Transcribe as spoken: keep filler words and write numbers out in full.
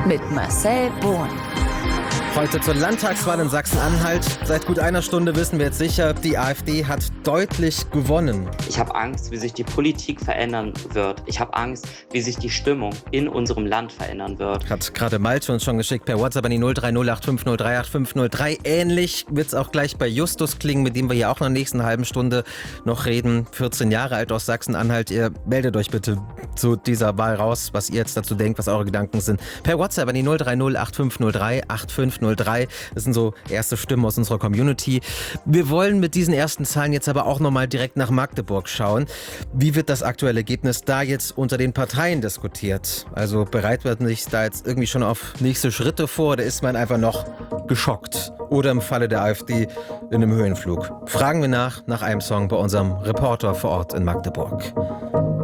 mit Marcel Bohn. Heute zur Landtagswahl in Sachsen-Anhalt. Seit gut einer Stunde wissen wir jetzt sicher, die AfD hat deutlich gewonnen. Ich habe Angst, wie sich die Politik verändern wird. Ich habe Angst, wie sich die Stimmung in unserem Land verändern wird. Hat gerade Malte uns schon geschickt per WhatsApp an die null drei null acht fünf null drei acht fünf null drei. Ähnlich wird es auch gleich bei Justus klingen, mit dem wir ja auch in der nächsten halben Stunde noch reden. vierzehn Jahre alt aus Sachsen-Anhalt. Ihr meldet euch bitte zu dieser Wahl raus, was ihr jetzt dazu denkt, was eure Gedanken sind. Per WhatsApp an die null drei null acht fünf null drei acht fünf null drei. Das sind so erste Stimmen aus unserer Community. Wir wollen mit diesen ersten Zahlen jetzt aber auch nochmal direkt nach Magdeburg schauen. Wie wird das aktuelle Ergebnis da jetzt unter den Parteien diskutiert? Also bereitet man sich da jetzt irgendwie schon auf nächste Schritte vor oder ist man einfach noch geschockt? Oder im Falle der AfD in einem Höhenflug? Fragen wir nach, nach einem Song bei unserem Reporter vor Ort in Magdeburg.